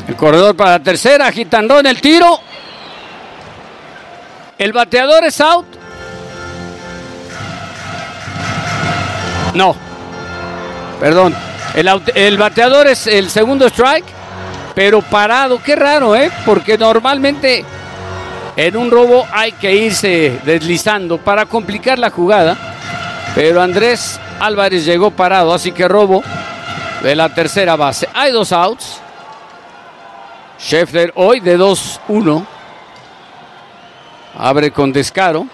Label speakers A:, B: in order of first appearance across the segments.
A: El corredor para la tercera, agitando el tiro. El bateador es out. No, perdón. El bateador es el segundo strike, pero parado. Qué raro, porque normalmente en un robo hay que irse deslizando para complicar la jugada. Pero Andrés Álvarez llegó parado, así que robo de la tercera base. Hay 2 outs. Scheffler hoy de 2-1. Abre con descaro.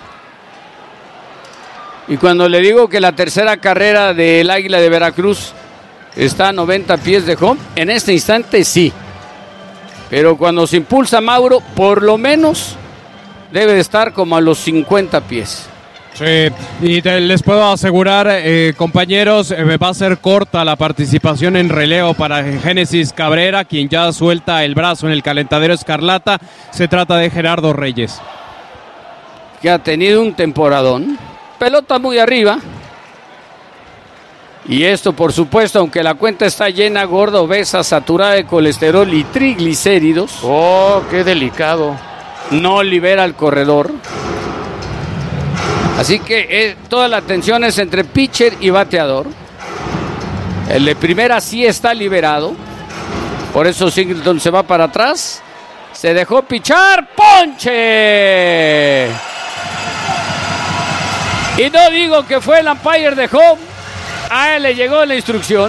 A: Y cuando le digo que la tercera carrera del Águila de Veracruz está a 90 pies de home, en este instante sí. Pero cuando se impulsa Mauro, por lo menos debe de estar como a los 50 pies.
B: Sí, y les puedo asegurar, compañeros, va a ser corta la participación en relevo para Génesis Cabrera, quien ya suelta el brazo en el calentadero escarlata. Se trata de Gerardo Reyes,
A: que ha tenido un temporadón. Pelota muy arriba. Y esto, por supuesto, aunque la cuenta está llena, gorda, obesa, saturada de colesterol y triglicéridos.
C: ¡Oh, qué delicado!
A: No libera al corredor. Así que toda la tensión es entre pitcher y bateador. El de primera sí está liberado. Por eso Singleton se va para atrás. Se dejó pichar. ¡Ponche! Y no digo que fue el umpire de home. A él le llegó la instrucción.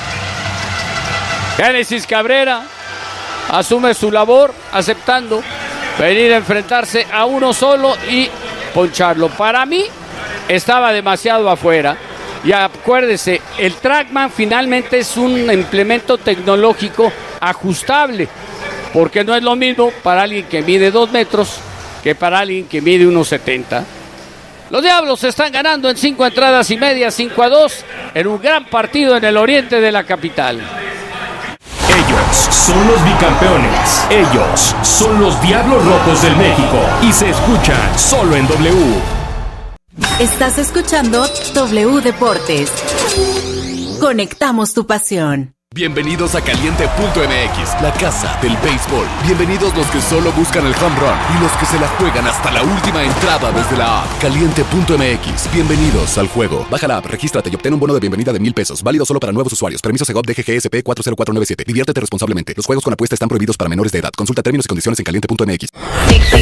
A: Génesis Cabrera asume su labor aceptando venir a enfrentarse a uno solo y poncharlo. Para mí estaba demasiado afuera. Y acuérdese, el TrackMan finalmente es un implemento tecnológico ajustable, porque no es lo mismo para alguien que mide 2 metros que para alguien que mide 1.70. Los Diablos están ganando en 5 entradas y media, 5-2, en un gran partido en el oriente de la capital.
D: Ellos son los bicampeones. Ellos son los Diablos Rojos del México. Y se escuchan solo en W.
E: Estás escuchando W Deportes. Conectamos tu pasión.
F: Bienvenidos a Caliente.mx, la casa del béisbol. Bienvenidos los que solo buscan el home run y los que se la juegan hasta la última entrada desde la app. Caliente.mx, bienvenidos al juego. Baja la app, regístrate y obtén un bono de bienvenida de $1,000. Válido solo para nuevos usuarios. Permiso Segov DGGSP 40497. Diviértete responsablemente. Los juegos con apuesta están prohibidos para menores de edad. Consulta términos y condiciones en Caliente.mx.